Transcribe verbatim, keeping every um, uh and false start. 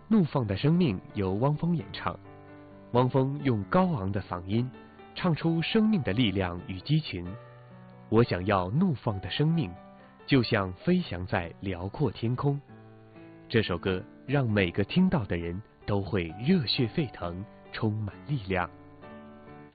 怒放的生命由汪峰演唱，汪峰用高昂的嗓音唱出生命的力量与激情。我想要怒放的生命，就像飞翔在辽阔天空。这首歌让每个听到的人都会热血沸腾，充满力量。